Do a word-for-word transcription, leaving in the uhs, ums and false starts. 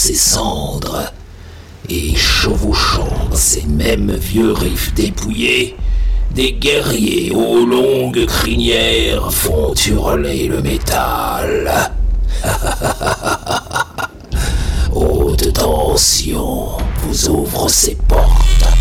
ses cendres. Et chevauchant ces mêmes vieux riffs dépouillés, des guerriers aux longues crinières font hurler le métal.